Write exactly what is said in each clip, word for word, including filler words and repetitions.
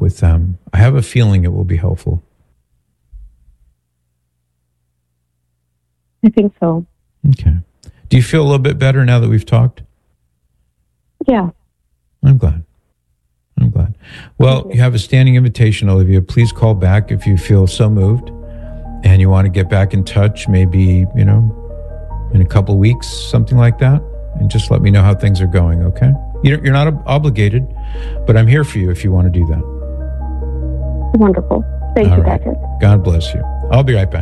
with them. I have a feeling it will be helpful. I think so. Okay. Do you feel a little bit better now that we've talked? Yeah. I'm glad. I'm glad. Well, you. you have a standing invitation, Olivia. Please call back if you feel so moved and you want to get back in touch, maybe, you know, in a couple of weeks, something like that. And just let me know how things are going, okay? You're not obligated, but I'm here for you if you want to do that. Wonderful. Thank All you, right. Patrick. God bless you. I'll be right back.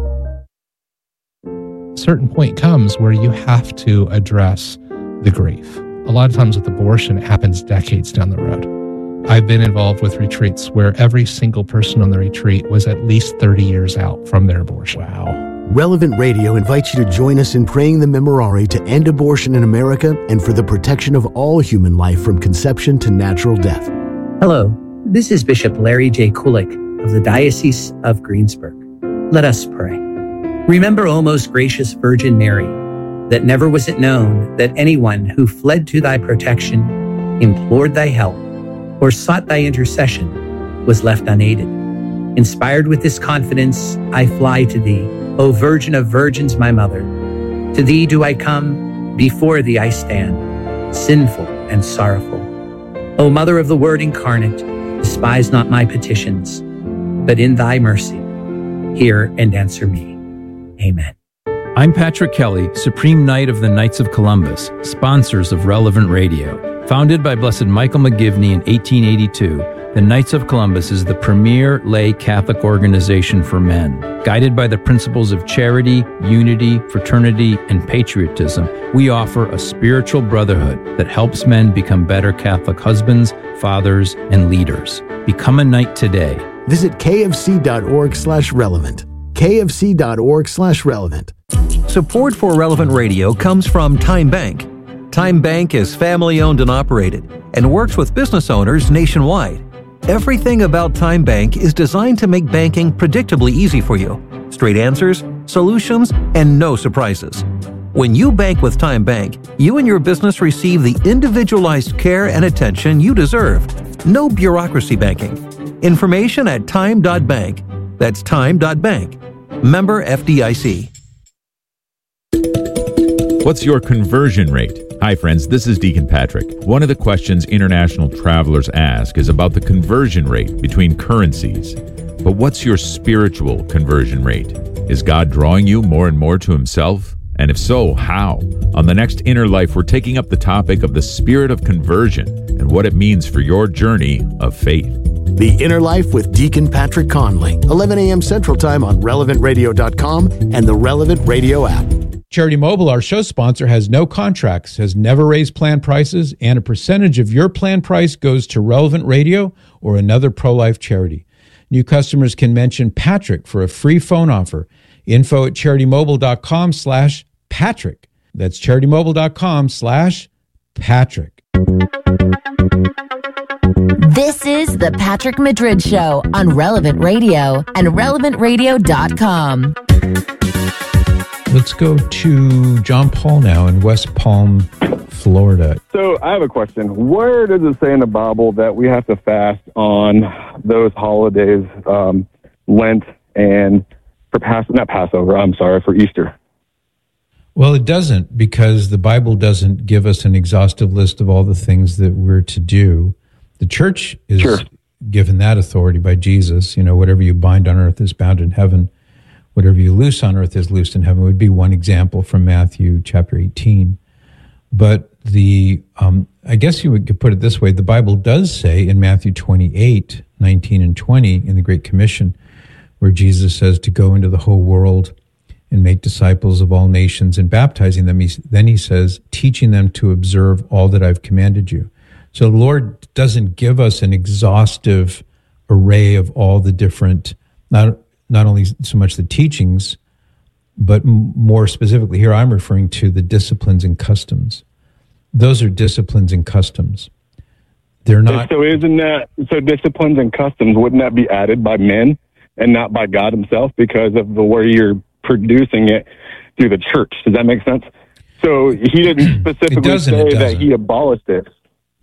A certain point comes where you have to address the grief. A lot of times with abortion, it happens decades down the road. I've been involved with retreats where every single person on the retreat was at least thirty years out from their abortion. Wow. Relevant Radio invites you to join us in praying the Memorare to end abortion in America and for the protection of all human life from conception to natural death. Hello, this is Bishop Larry J. Kulik of the Diocese of Greensburg. Let us pray. Remember, O most gracious Virgin Mary, that never was it known that anyone who fled to thy protection, implored thy help, or sought thy intercession was left unaided. Inspired with this confidence, I fly to thee, O Virgin of Virgins, my Mother. To thee do I come, before thee I stand, sinful and sorrowful. O Mother of the Word incarnate, despise not my petitions, but in thy mercy, hear and answer me. Amen. I'm Patrick Kelly, Supreme Knight of the Knights of Columbus, sponsors of Relevant Radio. Founded by Blessed Michael McGivney in eighteen eighty-two, the Knights of Columbus is the premier lay Catholic organization for men. Guided by the principles of charity, unity, fraternity, and patriotism, we offer a spiritual brotherhood that helps men become better Catholic husbands, fathers, and leaders. Become a knight today. Visit kfc.org slash relevant. kfc.org slash relevant. Support for Relevant Radio comes from Time Bank. Time Bank is family-owned and operated and works with business owners nationwide. Everything about Time Bank is designed to make banking predictably easy for you. Straight answers, solutions, and no surprises. When you bank with Time Bank, you and your business receive the individualized care and attention you deserve. No bureaucracy banking. Information at time dot bank. That's time dot bank. Member F D I C. What's your conversion rate? Hi friends, this is Deacon Patrick. One of the questions international travelers ask is about the conversion rate between currencies. But what's your spiritual conversion rate? Is God drawing you more and more to himself? And if so, how? On the next Inner Life, we're taking up the topic of the spirit of conversion and what it means for your journey of faith. The Inner Life with Deacon Patrick Conley, eleven a.m. Central Time on relevant radio dot com and the Relevant Radio app. Charity Mobile, our show sponsor, has no contracts, has never raised plan prices, and a percentage of your plan price goes to Relevant Radio or another pro-life charity. New customers can mention Patrick for a free phone offer. Info at charitymobile.com slash Patrick. That's charitymobile.com slash Patrick. This is the Patrick Madrid Show on Relevant Radio and relevant radio dot com. Let's go to John Paul now in West Palm, Florida. So I have a question. Where does it say in the Bible that we have to fast on those holidays, um, Lent and for Pass, not Passover, I'm sorry, for Easter? Well, it doesn't, because the Bible doesn't give us an exhaustive list of all the things that we're to do. The church is sure. given that authority by Jesus. You know, whatever you bind on earth is bound in heaven. Whatever you loose on earth is loosed in heaven would be one example from Matthew chapter eighteen. But the, um, I guess you could put it this way, the Bible does say in Matthew twenty-eight, nineteen and twenty in the Great Commission, where Jesus says to go into the whole world and make disciples of all nations and baptizing them. He, then he says, teaching them to observe all that I've commanded you. So the Lord doesn't give us an exhaustive array of all the different, not not only so much the teachings, but m- more specifically here I'm referring to the disciplines and customs. Those are disciplines and customs. They're not. So isn't that, so disciplines and customs, wouldn't that be added by men and not by God himself because of the way you're producing it through the church? Does that make sense? So he didn't specifically say that he abolished it.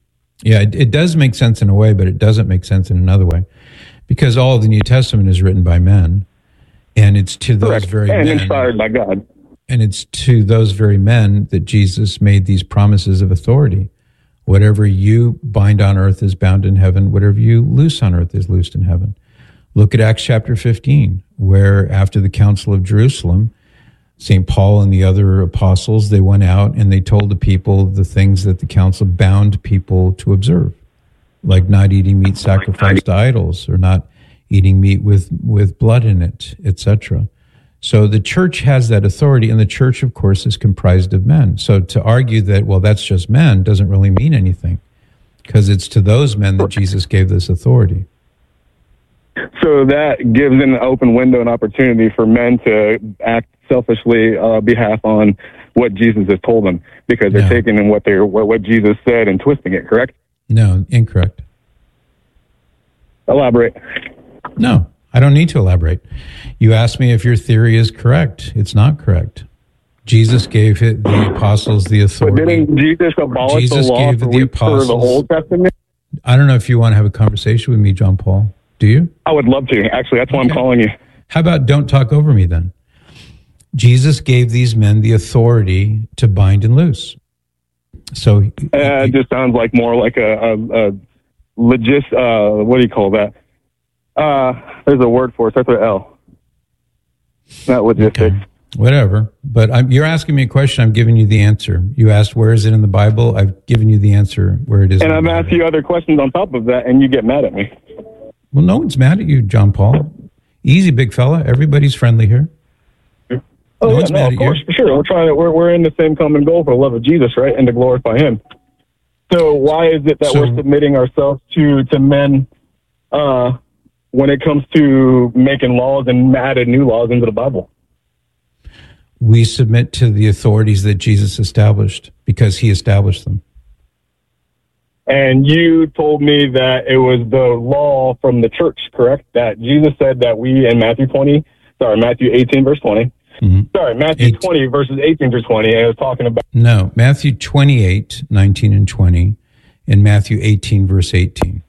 Yeah, it, it does make sense in a way, but it doesn't make sense in another way, because all of the New Testament is written by men, and it's to those Correct. very and men, inspired by God. And it's to those very men that Jesus made these promises of authority. Whatever you bind on earth is bound in heaven. Whatever you loose on earth is loosed in heaven. Look at Acts chapter fifteen, where after the Council of Jerusalem, Saint Paul and the other apostles, they went out and they told the people the things that the council bound people to observe, like not eating meat sacrificed to idols, or not eating meat with, with blood in it, et cetera. So the church has that authority, and the church, of course, is comprised of men. So to argue that, well, that's just men, doesn't really mean anything, because it's to those men that Jesus gave this authority. So that gives an open window and opportunity for men to act selfishly uh, behalf on what Jesus has told them, because they're No. taking in what they what, what Jesus said and twisting it. Correct? No, incorrect. Elaborate. No, I don't need to elaborate. You asked me if your theory is correct. It's not correct. Jesus gave it, the apostles the But authority. didn't Jesus abolish Jesus the law gave for, the we- for apostles. the Old Testament? I don't know if you want to have a conversation with me, John Paul. Do you? I would love to. Actually, that's why Okay. I'm calling you. How about don't talk over me then? Jesus gave these men the authority to bind and loose. So Uh, it just sounds like more like a, a, a legis. Uh, what do you call that? Uh, there's a word for it. Starts with L. Not logistics. Okay. Whatever. But I'm, you're asking me a question. I'm giving you the answer. You asked, where is it in the Bible? I've given you the answer where it is. And in I've the asked Bible. you other questions on top of that, and you get mad at me. Well, no one's mad at you, John Paul. Easy, big fella. Everybody's friendly here. Oh, No yeah, one's no, mad of at course, you. for sure. We're trying to, we're, we're in the same common goal for the love of Jesus, right? And to glorify him. So why is it that So- we're submitting ourselves to, to men, uh, when it comes to making laws and added new laws into the Bible? We submit to the authorities that Jesus established because he established them. And you told me that it was the law from the church, correct? That Jesus said that we, in Matthew twenty, sorry, Matthew eighteen, verse twenty. Mm-hmm. Sorry, Matthew Eight. twenty, verses eighteen through twenty, and it was talking about. No, Matthew twenty-eight, nineteen and twenty, and Matthew eighteen, verse eighteen.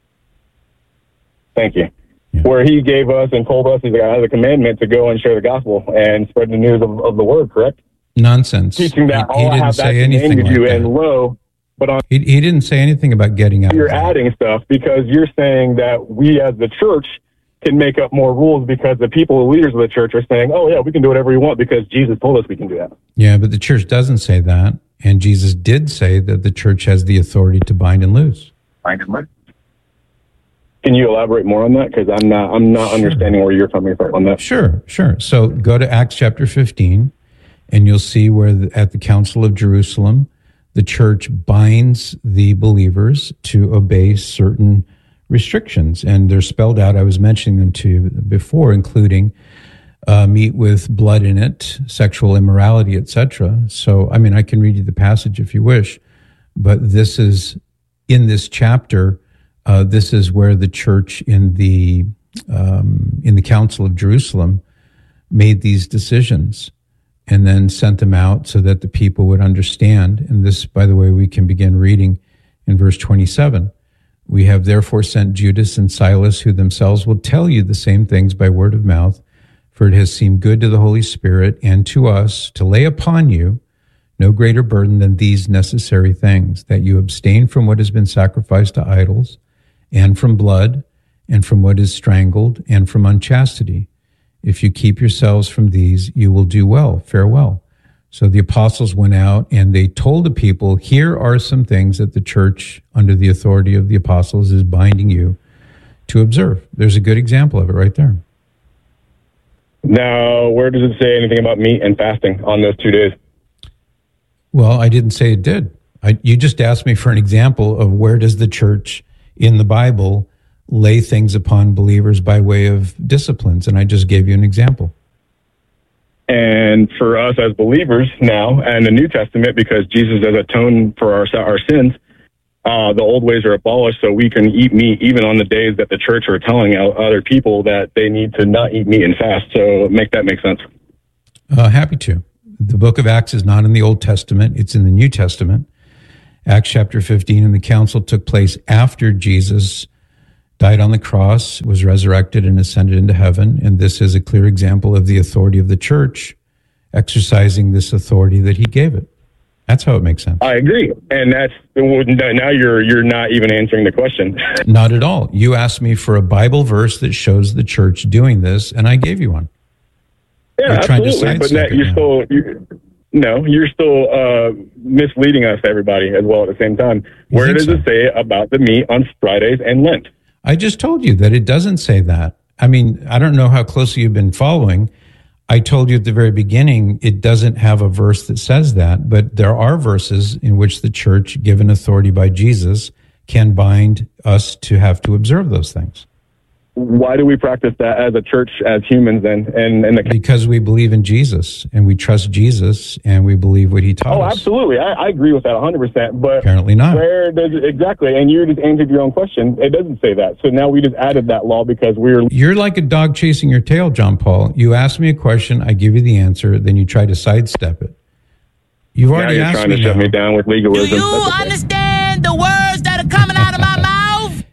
Thank you. Yeah. Where he gave us and told us, he's like, I have a commandment to go and share the gospel and spread the news of, of the word, correct? Nonsense. Teaching that he, he all I didn't have that say anything commanded like you, that. and lo, but on He, he didn't say anything about getting out. you're of that. adding stuff because you're saying that we as the church can make up more rules because the people, the leaders of the church are saying, oh yeah, we can do whatever we want because Jesus told us we can do that. Yeah, but the church doesn't say that. And Jesus did say that the church has the authority to bind and loose. Bind and loose. Can you elaborate more on that? Because I'm not, I'm not Sure. understanding where you're coming from on that. Sure, sure. So go to Acts chapter fifteen, and you'll see where the, at the Council of Jerusalem, the church binds the believers to obey certain restrictions. And they're spelled out. I was mentioning them to you before, including uh, meat with blood in it, sexual immorality, et cetera. So, I mean, I can read you the passage if you wish, but this is in this chapter. Uh, this is where the church in the um, in the Council of Jerusalem made these decisions and then sent them out so that the people would understand. And this, by the way, we can begin reading in verse twenty-seven. We have therefore sent Judas and Silas, who themselves will tell you the same things by word of mouth, for it has seemed good to the Holy Spirit and to us to lay upon you no greater burden than these necessary things, that you abstain from what has been sacrificed to idols, and from blood, and from what is strangled, and from unchastity. If you keep yourselves from these, you will do well. Farewell. So the apostles went out and they told the people, here are some things that the church, under the authority of the apostles, is binding you to observe. There's a good example of it right there. Now, where does it say anything about meat and fasting on those two days? Well, I didn't say it did. I, you just asked me for an example of where does the church in the Bible lay things upon believers by way of disciplines, and I just gave you an example. And for us as believers now, and the New Testament, because Jesus has atoned for our our sins, uh, the old ways are abolished, so we can eat meat even on the days that the church are telling other people that they need to not eat meat and fast. So make that make sense. Uh, happy to. The book of Acts is not in the Old Testament. It's in the New Testament. Acts chapter fifteen, and the council took place after Jesus died on the cross, was resurrected, and ascended into heaven. And this is a clear example of the authority of the church exercising this authority that he gave it. That's how it makes sense. I agree. And that's, now you're you're not even answering the question. Not at all. You asked me for a Bible verse that shows the church doing this, and I gave you one. Yeah, you're absolutely. But that, you're still, you're, no, you're still uh, misleading us, everybody, as well at the same time. You Where does so? it say about the meat on Fridays and Lent? I just told you that it doesn't say that. I mean, I don't know how closely you've been following. I told you at the very beginning, it doesn't have a verse that says that, but there are verses in which the church, given authority by Jesus, can bind us to have to observe those things. Why do we practice that as a church, as humans, then? And, and the- because we believe in Jesus, and we trust Jesus, and we believe what he taught oh, us. Oh, absolutely. I, I agree with that one hundred percent. But apparently not. Where does it, exactly? And you just answered your own question. It doesn't say that. So now we just added that law because we were... You're like a dog chasing your tail, John Paul. You ask me a question, I give you the answer, then you try to sidestep it. You've already now you're asked trying me to shut now. me down with legalism. Do you okay. understand the words that are coming out of my mouth?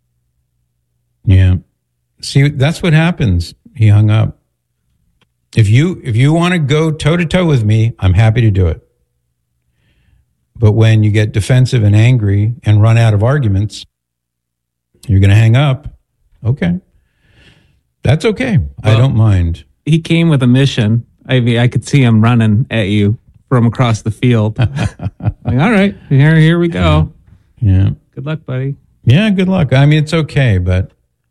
Yeah. See, that's what happens. He hung up. If you if you want to go toe to toe with me, I'm happy to do it. But when you get defensive and angry and run out of arguments, you're going to hang up. Okay. That's okay. Well, I don't mind. He came with a mission. I mean, I could see him running at you from across the field. Like, all right, here, here we go. Yeah. Good luck, buddy. Yeah, good luck. I mean, it's okay, but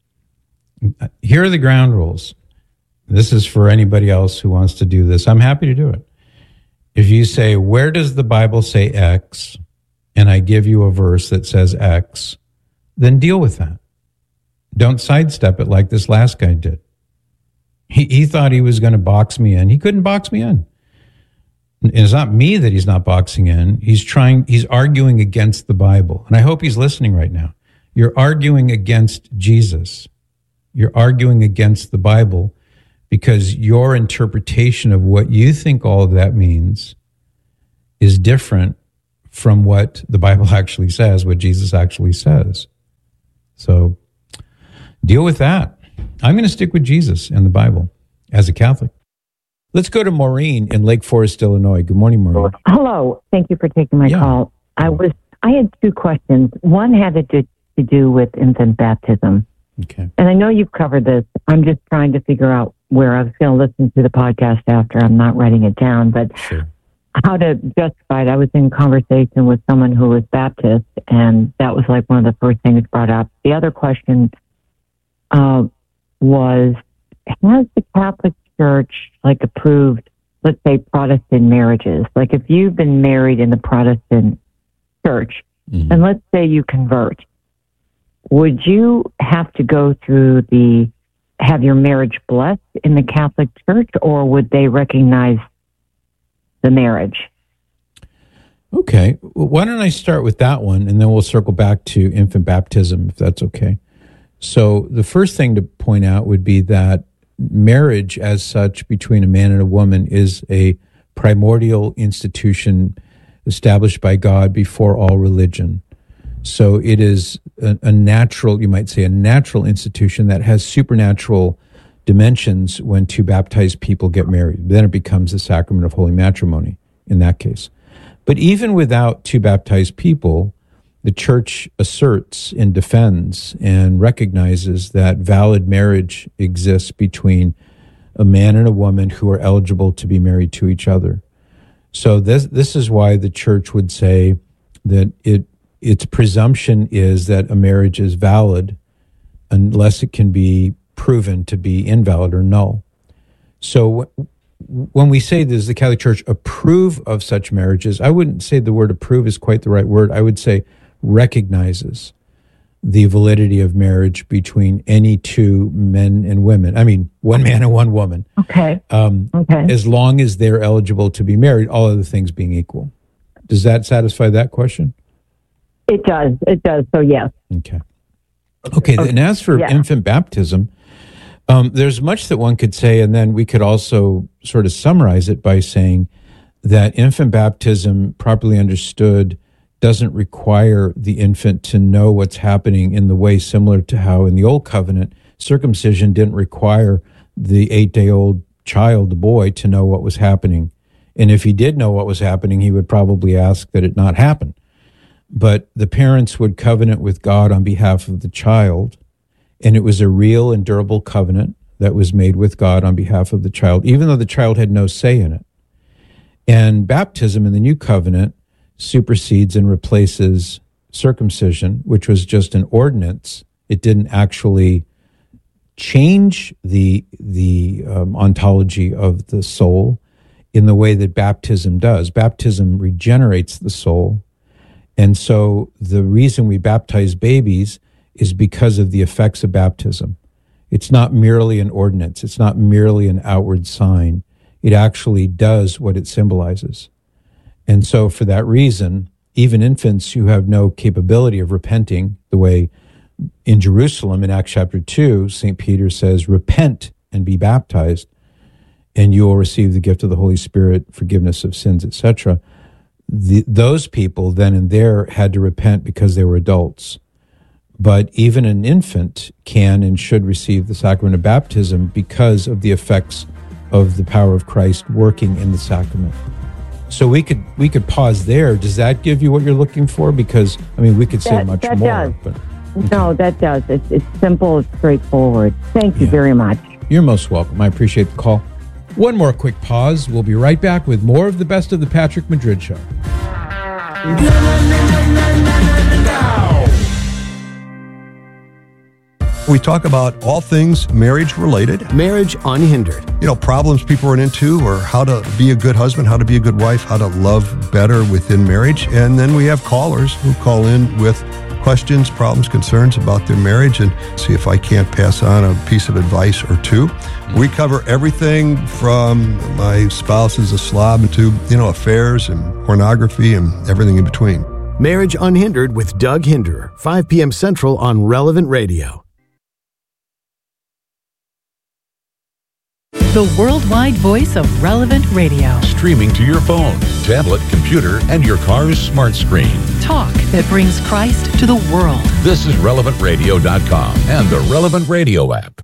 here are the ground rules. This is for anybody else who wants to do this. I'm happy to do it. If you say, where does the Bible say X? And I give you a verse that says X, then deal with that. Don't sidestep it like this last guy did. He, he thought he was going to box me in. He couldn't box me in. And it's not me that he's not boxing in. He's trying, he's arguing against the Bible. And I hope he's listening right now. You're arguing against Jesus. You're arguing against the Bible because your interpretation of what you think all of that means is different from what the Bible actually says, what Jesus actually says. So deal with that. I'm going to stick with Jesus and the Bible as a Catholic. Let's go to Maureen in Lake Forest, Illinois. Good morning, Maureen. Hello. Thank you for taking my yeah. call. I was I had two questions. One had to do, to do with infant baptism. Okay. And I know you've covered this. I'm just trying to figure out where I was going to listen to the podcast after. I'm not writing it down, but sure. how to justify it. I was in conversation with someone who was Baptist, and that was like one of the first things brought up. The other question uh, was, has the Catholic Church like approved, let's say, Protestant marriages? Like if you've been married in the Protestant church, mm-hmm. and let's say you convert, would you have to go through the, have your marriage blessed in the Catholic Church, or would they recognize the marriage? Okay. Well, why don't I start with that one, and then we'll circle back to infant baptism, if that's okay. So the first thing to point out would be that marriage as such between a man and a woman is a primordial institution established by God before all religion. So it is a, a natural, you might say, a natural institution that has supernatural dimensions when two baptized people get married. Then it becomes the sacrament of holy matrimony in that case. But even without two baptized people, the church asserts and defends and recognizes that valid marriage exists between a man and a woman who are eligible to be married to each other. So this this is why the church would say that it its presumption is that a marriage is valid unless it can be proven to be invalid or null. So when we say, does the Catholic Church approve of such marriages, I wouldn't say the word approve is quite the right word. I would say recognizes the validity of marriage between any two men and women. I mean, one man and one woman. Okay. Um, okay. As long as they're eligible to be married, all other things being equal. Does that satisfy that question? It does. It does. So, yes. Okay. Okay. okay. And as for yeah. infant baptism, um, there's much that one could say, and then we could also sort of summarize it by saying that infant baptism, properly understood, doesn't require the infant to know what's happening in the way similar to how in the Old Covenant, circumcision didn't require the eight-day-old child, the boy, to know what was happening. And if he did know what was happening, he would probably ask that it not happen. But the parents would covenant with God on behalf of the child, and it was a real and durable covenant that was made with God on behalf of the child, even though the child had no say in it. And baptism in the new covenant supersedes and replaces circumcision, which was just an ordinance. It didn't actually change the the um, ontology of the soul in the way that baptism does. Baptism regenerates the soul. And so the reason we baptize babies is because of the effects of baptism. It's not merely an ordinance. It's not merely an outward sign. It actually does what it symbolizes. And so for that reason, even infants who have no capability of repenting, the way in Jerusalem in Acts chapter two, Saint Peter says, repent and be baptized, and you will receive the gift of the Holy Spirit, forgiveness of sins, et cetera. Those people then and there had to repent because they were adults. But even an infant can and should receive the sacrament of baptism because of the effects of the power of Christ working in the sacrament. So we could we could pause there. Does that give you what you're looking for? Because, I mean, we could say that, much that more. Does. But, okay. No, that does. It's, it's simple, it's straightforward. Thank you yeah. very much. You're most welcome. I appreciate the call. One more quick pause. We'll be right back with more of the best of the Patrick Madrid Show. We talk about all things marriage related. Marriage Unhindered. You know, problems people run into, or how to be a good husband, how to be a good wife, how to love better within marriage. And then we have callers who call in with questions, problems, concerns about their marriage, and see if I can't pass on a piece of advice or two. We cover everything from my spouse is a slob to, you know, affairs and pornography and everything in between. Marriage Unhindered with Doug Hinderer, five p.m. Central on Relevant Radio. The worldwide voice of Relevant Radio. Streaming to your phone, tablet, computer, and your car's smart screen. Talk that brings Christ to the world. This is relevant radio dot com and the Relevant Radio app.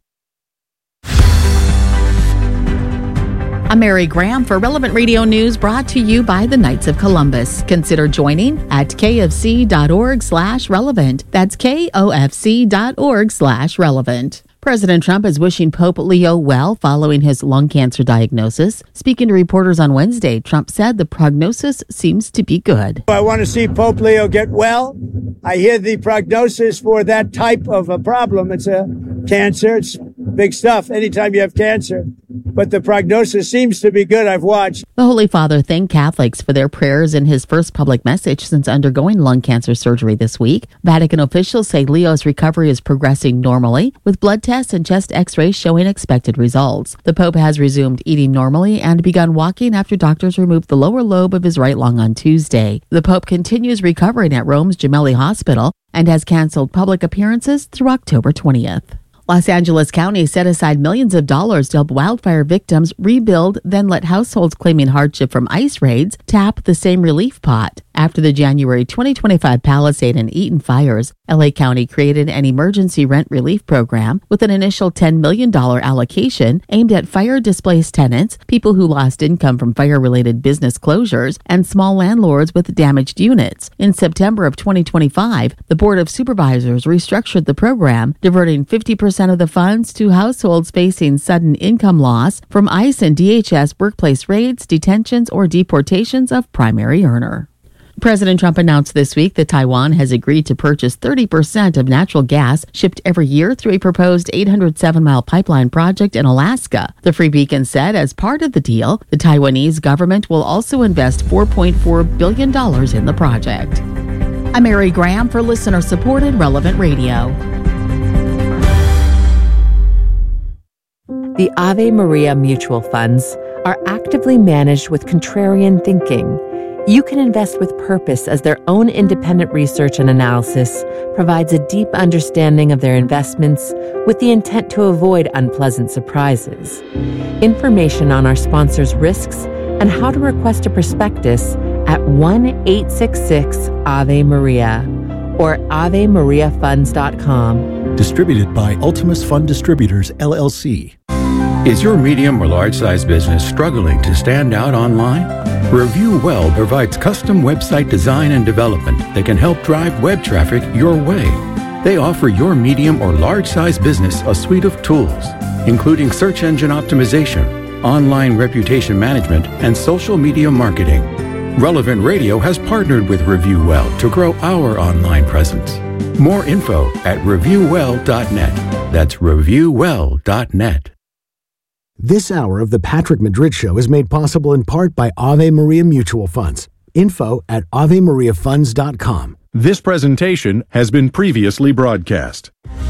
I'm Mary Graham for Relevant Radio News, brought to you by the Knights of Columbus. Consider joining at kfc.org slash relevant. That's kofc.org slash relevant. President Trump is wishing Pope Leo well following his lung cancer diagnosis. Speaking to reporters on Wednesday, Trump said the prognosis seems to be good. I want to see Pope Leo get well. I hear the prognosis for that type of a problem. It's a cancer. It's big stuff anytime you have cancer. But the prognosis seems to be good. I've watched. The Holy Father thanked Catholics for their prayers in his first public message since undergoing lung cancer surgery this week. Vatican officials say Leo's recovery is progressing normally, with blood tests and chest x-rays showing expected results. The Pope has resumed eating normally and begun walking after doctors removed the lower lobe of his right lung on Tuesday. The Pope continues recovering at Rome's Gemelli Hospital and has canceled public appearances through October twentieth. Los Angeles County set aside millions of dollars to help wildfire victims rebuild, then let households claiming hardship from ice raids tap the same relief pot. After the January twenty twenty-five Palisade and Eaton fires, L A County created an emergency rent relief program with an initial ten million dollars allocation aimed at fire-displaced tenants, people who lost income from fire-related business closures, and small landlords with damaged units. In September of twenty twenty-five, the Board of Supervisors restructured the program, diverting fifty percent of the funds to households facing sudden income loss from ICE and D H S workplace raids, detentions, or deportations of primary earner. President Trump announced this week that Taiwan has agreed to purchase thirty percent of natural gas shipped every year through a proposed eight hundred seven mile pipeline project in Alaska. The Free Beacon said as part of the deal, the Taiwanese government will also invest four point four billion dollars in the project. I'm Mary Graham for listener-supported Relevant Radio. The Ave Maria mutual funds are actively managed with contrarian thinking. You can invest with purpose as their own independent research and analysis provides a deep understanding of their investments with the intent to avoid unpleasant surprises. Information on our sponsors' risks and how to request a prospectus at one eight six six Ave Maria or ave maria funds dot com. Distributed by Ultimus Fund Distributors, L L C. Is your medium or large size business struggling to stand out online? Review Well provides custom website design and development that can help drive web traffic your way. They offer your medium or large size business a suite of tools, including search engine optimization, online reputation management, and social media marketing. Relevant Radio has partnered with Review Well to grow our online presence. More info at review well dot net. That's review well dot net. This hour of the Patrick Madrid Show is made possible in part by Ave Maria Mutual Funds. Info at ave maria funds dot com. This presentation has been previously broadcast.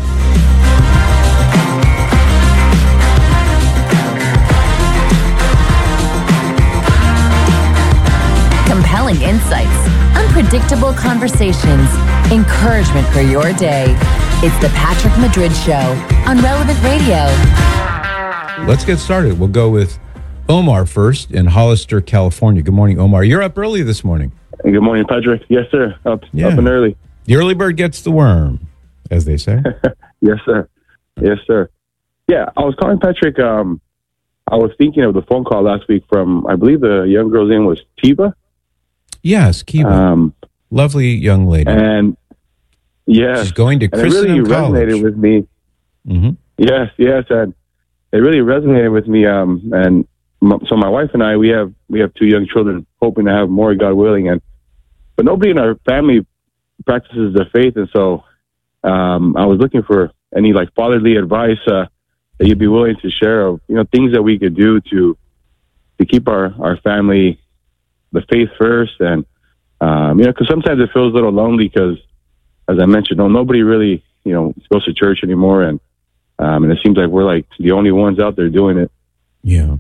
Compelling insights, unpredictable conversations, encouragement for your day. It's the Patrick Madrid Show on Relevant Radio. Let's get started. We'll go with Omar first in Hollister, California. Good morning, Omar. You're up early this morning. Good morning, Patrick. Yes, sir. Up, yeah. up and early. The early bird gets the worm, as they say. Yes, sir. Yes, sir. Yeah, I was calling Patrick. Um, I was thinking of the phone call last week from, I believe the young girl's name was Kiva. Yes, Kiva. Um, Lovely young lady. And yes. She's going to Christian and it really College. resonated with me. Mm-hmm. Yes, yes. And it really resonated with me. Um, and m- so my wife and I, we have we have two young children, hoping to have more, God willing. And but nobody in our family practices the faith, and so um, I was looking for any like fatherly advice uh, that you'd be willing to share of you know things that we could do to to keep our our family the faith first, and um, you know because sometimes it feels a little lonely because, as I mentioned, no nobody really you know goes to church anymore, and um, and it seems like we're like the only ones out there doing it. Yeah,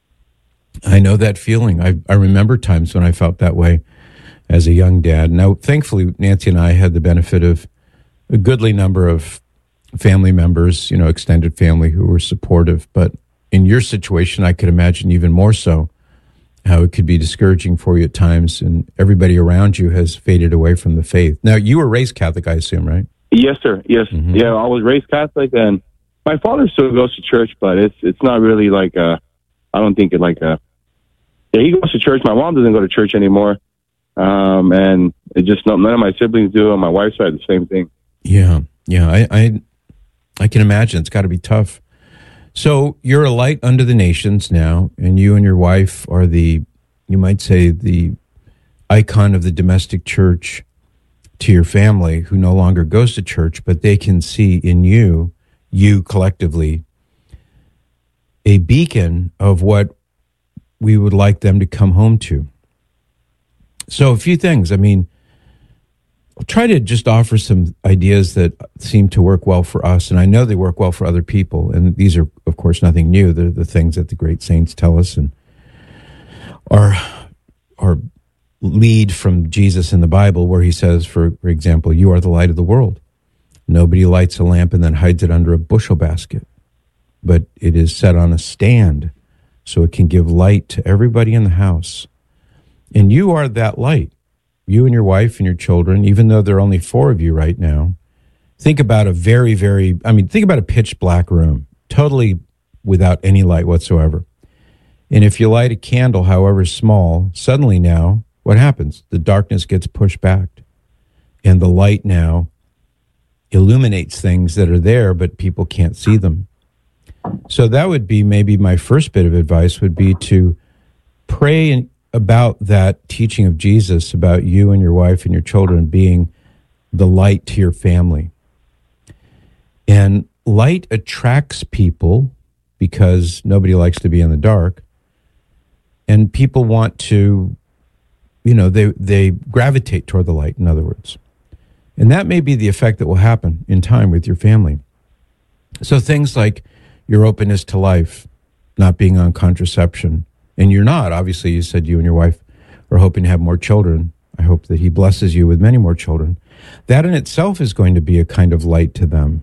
I know that feeling. I I remember times when I felt that way as a young dad. Now, thankfully, Nancy and I had the benefit of a goodly number of family members, you know, extended family who were supportive. But in your situation, I could imagine even more so how it could be discouraging for you at times, and everybody around you has faded away from the faith. Now, you were raised Catholic, I assume, right? Yes, sir. Yes. Mm-hmm. Yeah, I was raised Catholic, and my father still goes to church, but it's it's not really like a, I don't think it like a, yeah, he goes to church. My mom doesn't go to church anymore. Um, and it just, none of my siblings do. On my wife's side, the same thing. Yeah. Yeah. I, I, I can imagine it's got to be tough. So you're a light unto the nations now, and you and your wife are the, you might say, the icon of the domestic church to your family who no longer goes to church, but they can see in you, you collectively, a beacon of what we would like them to come home to. So a few things. I mean, I'll try to just offer some ideas that seem to work well for us, and I know they work well for other people. And these are, of course, nothing new. They're the things that the great saints tell us and are are lead from Jesus in the Bible, where he says, for, for example, you are the light of the world. Nobody lights a lamp and then hides it under a bushel basket, but it is set on a stand so it can give light to everybody in the house. And you are that light, you and your wife and your children, even though there are only four of you right now. Think about a very, very, I mean, think about a pitch black room, totally without any light whatsoever. And if you light a candle, however small, suddenly now, what happens? The darkness gets pushed back. And the light now illuminates things that are there, but people can't see them. So that would be maybe my first bit of advice would be to pray and about that teaching of Jesus about you and your wife and your children being the light to your family. And light attracts people because nobody likes to be in the dark. And people want to, you know, they, they gravitate toward the light, in other words. And that may be the effect that will happen in time with your family. So things like your openness to life, not being on contraception, and you're not. Obviously, you said you and your wife are hoping to have more children. I hope that he blesses you with many more children. That in itself is going to be a kind of light to them.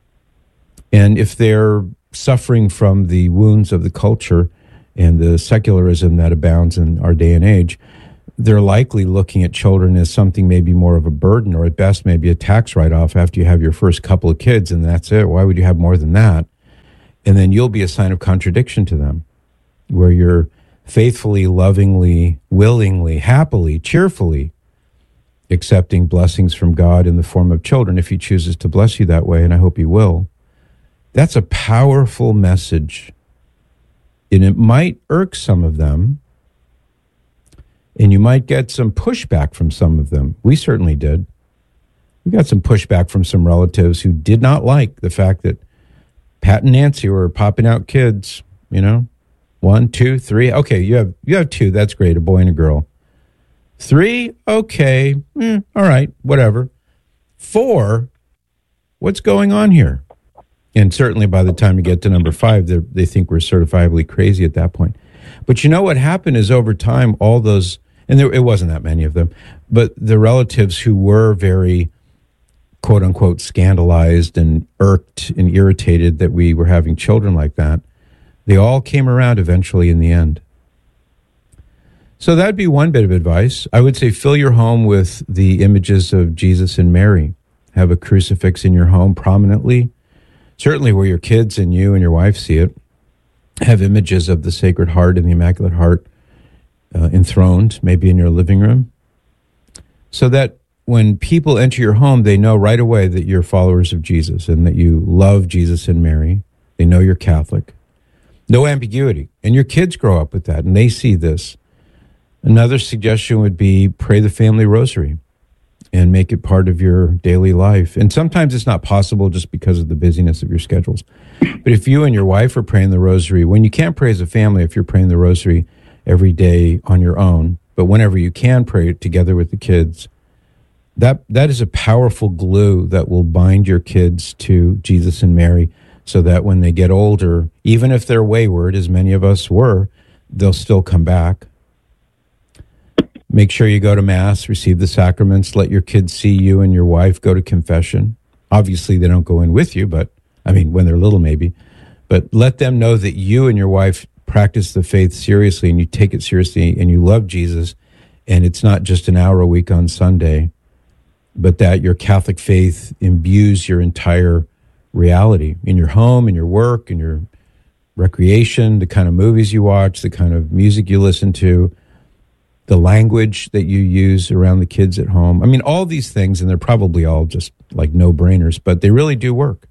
And if they're suffering from the wounds of the culture and the secularism that abounds in our day and age, they're likely looking at children as something maybe more of a burden, or at best maybe a tax write-off after you have your first couple of kids, and that's it. Why would you have more than that? And then you'll be a sign of contradiction to them, where you're faithfully, lovingly, willingly, happily, cheerfully accepting blessings from God in the form of children, if he chooses to bless you that way, and I hope he will. That's a powerful message. And it might irk some of them, and you might get some pushback from some of them. We certainly did. We got some pushback from some relatives who did not like the fact that Pat and Nancy were popping out kids, you know, one, two, three. Okay, you have you have two. That's great, a boy and a girl. Three, okay, eh, all right, whatever. Four, what's going on here? And certainly by the time you get to number five, they think we're certifiably crazy at that point. But you know what happened is over time, all those, and there, it wasn't that many of them, but the relatives who were very, quote unquote, scandalized and irked and irritated that we were having children like that, they all came around eventually in the end. So that'd be one bit of advice. I would say fill your home with the images of Jesus and Mary. Have a crucifix in your home prominently, certainly where your kids and you and your wife see it. Have images of the Sacred Heart and the Immaculate Heart uh, enthroned, maybe in your living room, so that when people enter your home, they know right away that you're followers of Jesus and that you love Jesus and Mary. They know you're Catholic. No ambiguity. And your kids grow up with that, and they see this. Another suggestion would be pray the family rosary and make it part of your daily life. And sometimes it's not possible just because of the busyness of your schedules. But if you and your wife are praying the rosary, when you can't pray as a family, if you're praying the rosary every day on your own, but whenever you can pray it together with the kids, that that is a powerful glue that will bind your kids to Jesus and Mary, so that when they get older, even if they're wayward, as many of us were, they'll still come back. Make sure you go to Mass, receive the sacraments, let your kids see you and your wife go to confession. Obviously, they don't go in with you, but, I mean, when they're little maybe. But let them know that you and your wife practice the faith seriously, and you take it seriously, and you love Jesus, and it's not just an hour a week on Sunday, but that your Catholic faith imbues your entire reality in your home, in your work, in your recreation, the kind of movies you watch, the kind of music you listen to, the language that you use around the kids at home. I mean, all these things, and they're probably all just like no-brainers, but they really do work.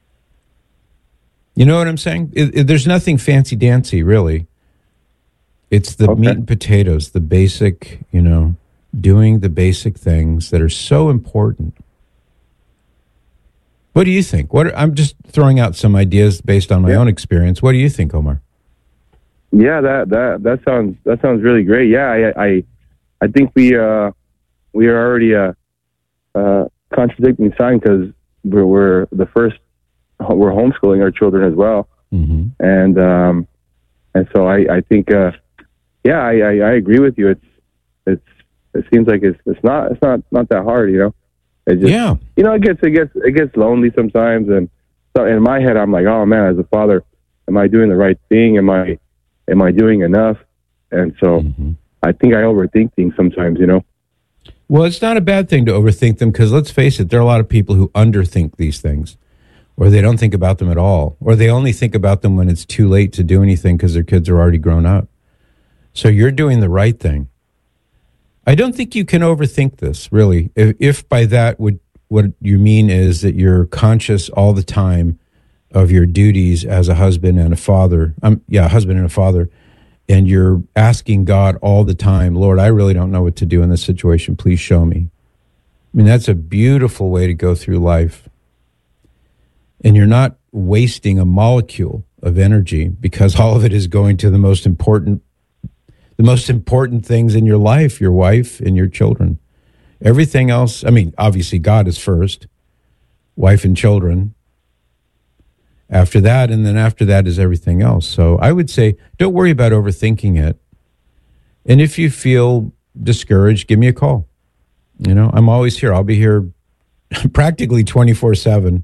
You know what I'm saying? It, it, there's nothing fancy-dancy, really. It's the okay. meat and potatoes, the basic, you know, doing the basic things that are so important. What do you think? What are, I'm just throwing out some ideas based on my yeah. own experience. What do you think, Omar? Yeah, that that that sounds that sounds really great. Yeah, I I, I think we uh we are already a uh, uh, contradicting sign, because we're, we're the first we're homeschooling our children as well, mm-hmm. and um and so I I think uh yeah I, I, I agree with you. It's it's it seems like it's it's not it's not not that hard, you know. It just, yeah, you know, it gets it gets it gets lonely sometimes, and so in my head I'm like, oh man, as a father, am I doing the right thing? Am I Am I doing enough? And so mm-hmm. I think I overthink things sometimes, you know? Well, it's not a bad thing to overthink them, because let's face it, there are a lot of people who underthink these things, or they don't think about them at all, or they only think about them when it's too late to do anything because their kids are already grown up. So you're doing the right thing. I don't think you can overthink this, really. If, if by that would, what you mean is that you're conscious all the time of your duties as a husband and a father, um, yeah, husband and a father, and you're asking God all the time, Lord, I really don't know what to do in this situation. Please show me. I mean, that's a beautiful way to go through life. And you're not wasting a molecule of energy, because all of it is going to the most important, the most important things in your life, your wife and your children. Everything else, I mean, obviously God is first, wife and children after that, and then after that is everything else. So I would say, don't worry about overthinking it. And if you feel discouraged, give me a call. You know, I'm always here. I'll be here practically twenty-four seven.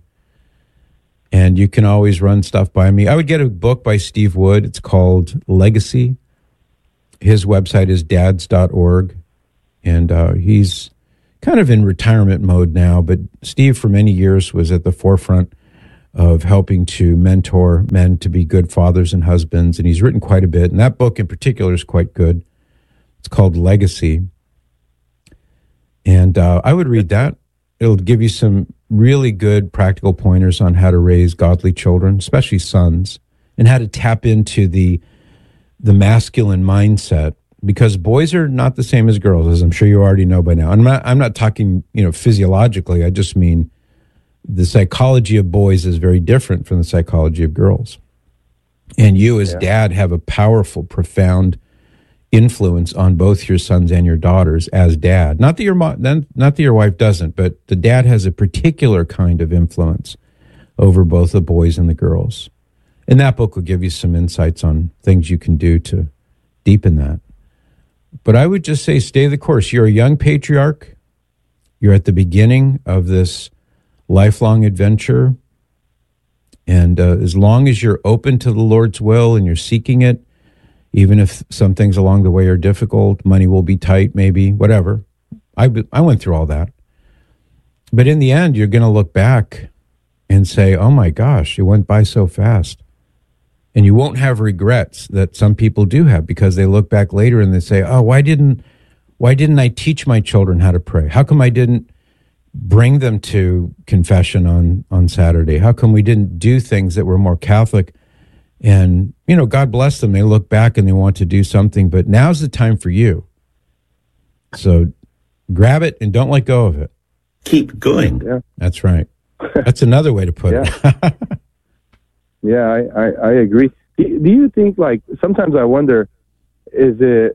And you can always run stuff by me. I would get a book by Steve Wood. It's called Legacy. His website is dads dot org. And uh, he's kind of in retirement mode now, but Steve for many years was at the forefront of helping to mentor men to be good fathers and husbands, and he's written quite a bit, and that book in particular is quite good. It's called Legacy, and uh, I would read that. It'll give you some really good practical pointers on how to raise godly children, especially sons, and how to tap into the the masculine mindset, because boys are not the same as girls, as I'm sure you already know by now. I'm not, I'm not talking, you know, physiologically. I just mean the psychology of boys is very different from the psychology of girls. And you as yeah. dad have a powerful, profound influence on both your sons and your daughters as dad. Not that your mo- not that your wife doesn't, but the dad has a particular kind of influence over both the boys and the girls. And that book will give you some insights on things you can do to deepen that. But I would just say stay the course. You're a young patriarch. You're at the beginning of this lifelong adventure. And uh, as long as you're open to the Lord's will and you're seeking it, even if some things along the way are difficult, money will be tight, maybe, whatever. I, I went through all that. But in the end, you're going to look back and say, oh my gosh, it went by so fast. And you won't have regrets that some people do have, because they look back later and they say, oh, why didn't why didn't I teach my children how to pray? How come I didn't bring them to confession on, on Saturday? How come we didn't do things that were more Catholic? And, you know, God bless them. They look back and they want to do something, but now's the time for you. So grab it and don't let go of it. Keep going. Yeah. That's right. That's another way to put yeah. it. Yeah, I, I, I agree. Do, do you think, like, sometimes I wonder, is it,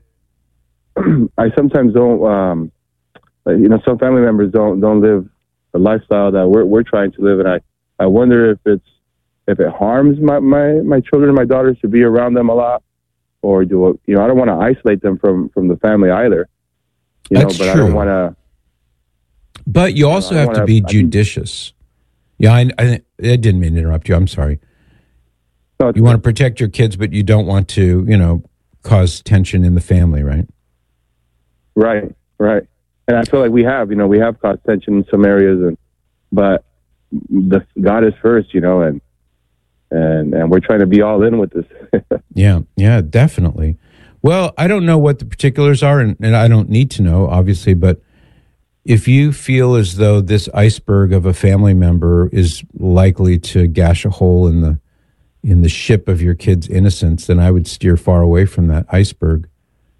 I sometimes don't, um, you know, some family members don't, don't live the lifestyle that we're, we're trying to live. And I, I wonder if it's, if it harms my, my, my children and my daughters to be around them a lot, or do it, you know, I don't want to isolate them from, from the family either, you That's know, but true. I don't want to. But you also you know, have to be judicious. Yeah, I, I, I didn't mean to interrupt you. I'm sorry. No, you want to protect your kids, but you don't want to, you know, cause tension in the family, right? Right, right. And I feel like we have, you know, we have caused tension in some areas, and but the God is first, you know, and and and we're trying to be all in with this. yeah, yeah, definitely. Well, I don't know what the particulars are, and, and I don't need to know, obviously, but if you feel as though this iceberg of a family member is likely to gash a hole in the in the ship of your kid's innocence, then I would steer far away from that iceberg.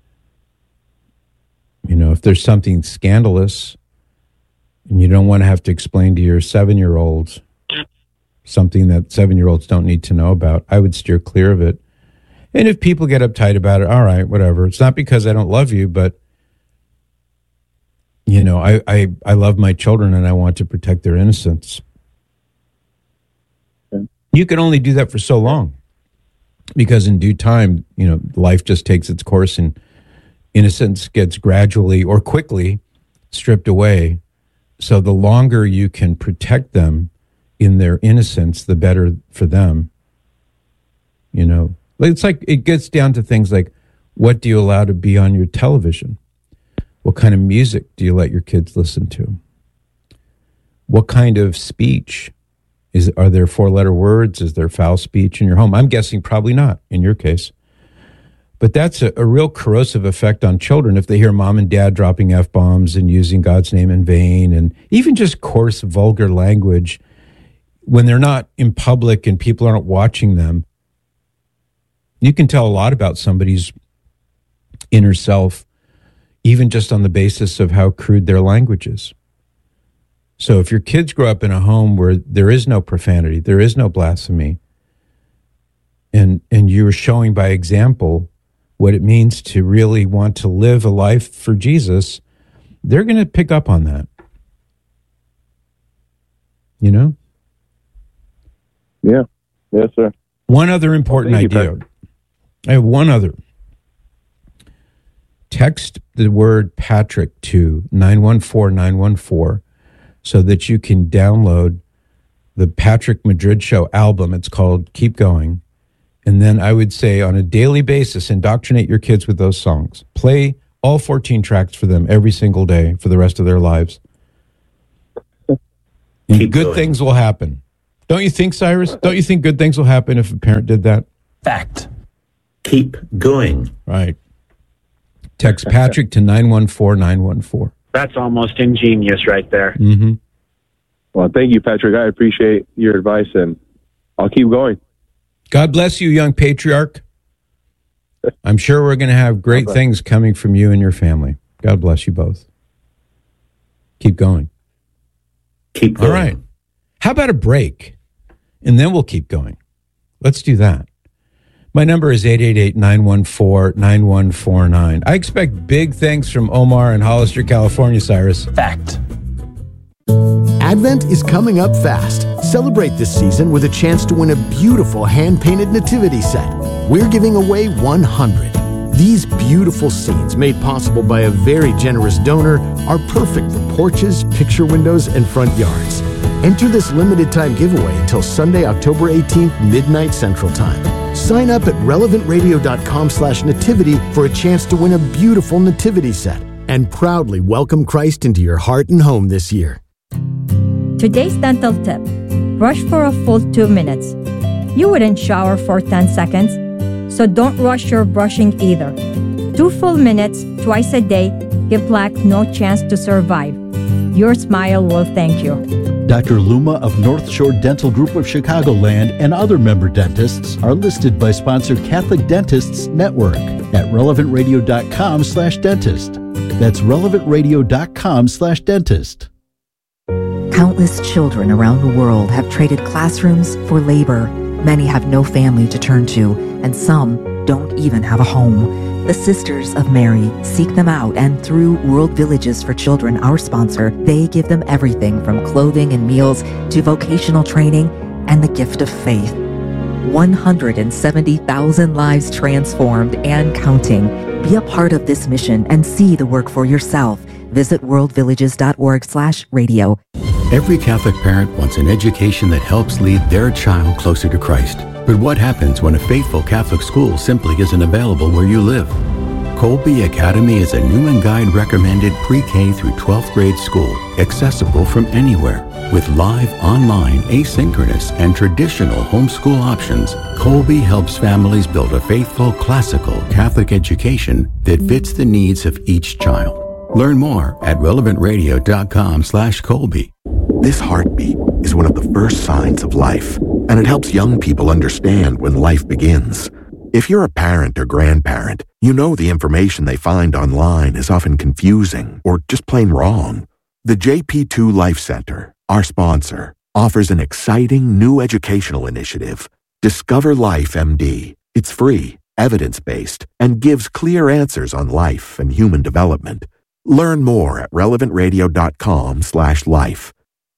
You know, if there's something scandalous and you don't want to have to explain to your seven-year-olds something that seven-year-olds don't need to know about, I would steer clear of it. And if people get uptight about it, all right, whatever. It's not because I don't love you, but, you know, I, I, I love my children and I want to protect their innocence. You can only do that for so long, because in due time, you know, life just takes its course and innocence gets gradually or quickly stripped away. So the longer you can protect them in their innocence, the better for them. You know, it's like, it gets down to things like, what do you allow to be on your television? What kind of music do you let your kids listen to? What kind of speech? Is, are there four-letter words? Is there foul speech in your home? I'm guessing probably not in your case. But that's a, a real corrosive effect on children if they hear mom and dad dropping F-bombs and using God's name in vain, and even just coarse, vulgar language when they're not in public and people aren't watching them. You can tell a lot about somebody's inner self, even just on the basis of how crude their language is. So if your kids grow up in a home where there is no profanity, there is no blasphemy, and and you're showing by example what it means to really want to live a life for Jesus, they're going to pick up on that. You know? Yeah. Yes, sir. One other important well, idea. You, I have one other. Text the word Patrick to nine one four nine one four so that you can download the Patrick Madrid Show album. It's called Keep Going. And then I would say on a daily basis, indoctrinate your kids with those songs. Play all fourteen tracks for them every single day for the rest of their lives. And good going. Things will happen. Don't you think, Cyrus? Don't you think good things will happen if a parent did that? Fact. Keep going. Right. Text Patrick to nine one four nine one four. That's almost ingenious right there. Mm-hmm. Well, thank you, Patrick. I appreciate your advice, and I'll keep going. God bless you, young patriarch. I'm sure we're going to have great things coming from you and your family. God bless you both. Keep going. Keep going. All right. How about a break? And then we'll keep going. Let's do that. My number is eight eight eight, nine one four, nine one four nine. I expect big things from Omar in Hollister, California, Cyrus. Fact. Advent is coming up fast. Celebrate this season with a chance to win a beautiful hand-painted nativity set. We're giving away one hundred. These beautiful scenes, made possible by a very generous donor, are perfect for porches, picture windows, and front yards. Enter this limited-time giveaway until Sunday, October eighteenth, midnight Central Time. Sign up at relevantradio.com slash nativity for a chance to win a beautiful nativity set and proudly welcome Christ into your heart and home this year. Today's dental tip. Brush for a full two minutes. You wouldn't shower for ten seconds, so don't rush your brushing either. Two full minutes, twice a day, give plaque no chance to survive. Your smile will thank you. Doctor Luma of North Shore Dental Group of Chicagoland and other member dentists are listed by sponsor Catholic Dentists Network at relevantradio.com slash dentist. That's relevantradio.com slash dentist. Countless children around the world have traded classrooms for labor. Many have no family to turn to, and some don't even have a home. The Sisters of Mary seek them out, and through World Villages for Children, our sponsor, they give them everything from clothing and meals to vocational training and the gift of faith. one hundred seventy thousand lives transformed and counting. Be a part of this mission and see the work for yourself. Visit worldvillages.org slash radio. Every Catholic parent wants an education that helps lead their child closer to Christ. But what happens when a faithful Catholic school simply isn't available where you live? Colby Academy is a Newman Guide recommended pre-K through twelfth grade school, accessible from anywhere. With live, online, asynchronous, and traditional homeschool options, Colby helps families build a faithful, classical Catholic education that fits the needs of each child. Learn more at relevantradio.com slash Colby. This heartbeat is one of the first signs of life, and it helps young people understand when life begins. If you're a parent or grandparent, you know the information they find online is often confusing or just plain wrong. The J P two Life Center, our sponsor, offers an exciting new educational initiative, Discover Life M D. It's free, evidence-based, and gives clear answers on life and human development. Learn more at relevantradio.com slash life.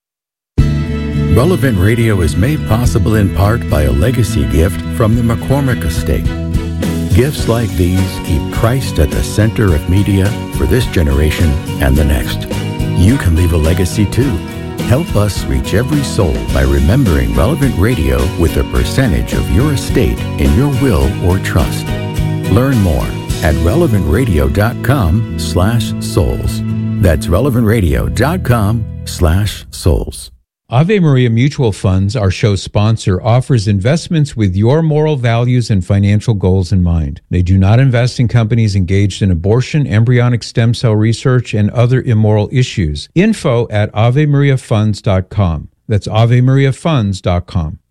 Relevant Radio is made possible in part by a legacy gift from the McCormick Estate. Gifts like these keep Christ at the center of media for this generation and the next. You can leave a legacy too. Help us reach every soul by remembering Relevant Radio with a percentage of your estate in your will or trust. Learn more at relevantradio.com slash souls. That's relevantradio.com slash souls. Ave Maria Mutual Funds, our show sponsor, offers investments with your moral values and financial goals in mind. They do not invest in companies engaged in abortion, embryonic stem cell research, and other immoral issues. Info at ave maria funds dot com. That's ave maria funds dot com.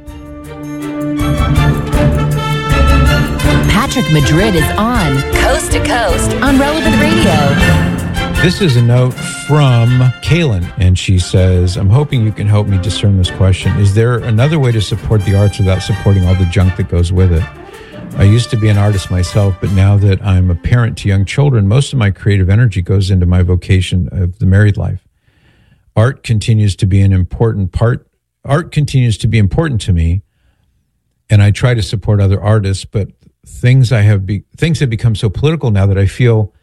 Patrick Madrid is on Coast to Coast on Relevant Radio. This is a note from Kaylin, and she says, I'm hoping you can help me discern this question. Is there another way to support the arts without supporting all the junk that goes with it? I used to be an artist myself, but now that I'm a parent to young children, most of my creative energy goes into my vocation of the married life. Art continues to be an important part. Art continues to be important to me, and I try to support other artists, but things I have be, things have become so political now that I feel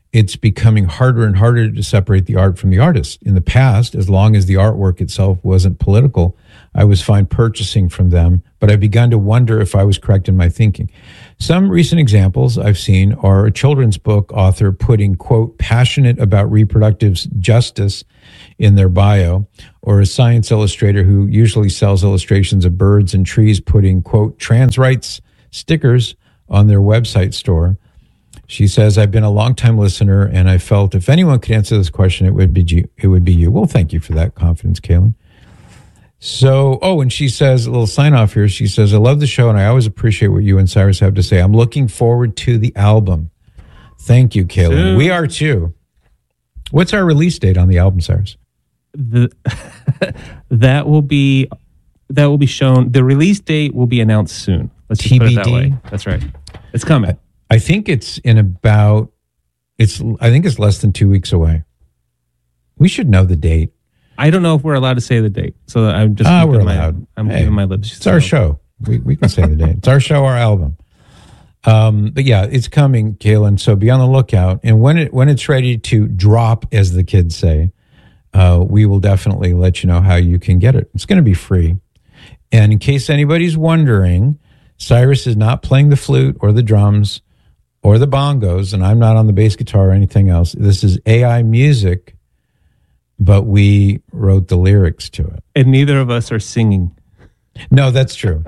it's becoming harder and harder to separate the art from the artist. In the past, as long as the artwork itself wasn't political, I was fine purchasing from them, but I've begun to wonder if I was correct in my thinking. Some recent examples I've seen are a children's book author putting, quote, passionate about reproductive justice in their bio, or a science illustrator who usually sells illustrations of birds and trees putting, quote, trans rights stickers on their website store. She says, I've been a longtime listener, and I felt if anyone could answer this question, it would be you. It would be you. Well, thank you for that confidence, Kaylin. So, oh, and she says, a little sign off here. She says, I love the show, and I always appreciate what you and Cyrus have to say. I'm looking forward to the album. Thank you, Kaylin. Soon. We are too. What's our release date on the album, Cyrus? The that will be that will be shown. The release date will be announced soon. Let's just T put B D. it that way. That's right. It's coming. I think it's in about, it's. I think it's less than two weeks away. We should know the date. I don't know if we're allowed to say the date, so I'm just Ah, keeping we're my, allowed. I'm Hey, keeping my lips. It's our show. We we can say the date. It's our show, our album. Um, but yeah, it's coming, Kaylin. So be on the lookout. And when it when it's ready to drop, as the kids say, uh, we will definitely let you know how you can get it. It's going to be free. And in case anybody's wondering, Cyrus is not playing the flute or the drums or the bongos, and I'm not on the bass guitar or anything else. This is A I music, but we wrote the lyrics to it. And neither of us are singing. No, that's true.